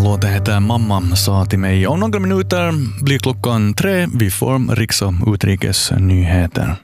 Låten heter Mamma sa till mig. Om några minuter blir klockan 3. Vi får riks- och utrikesnyheter.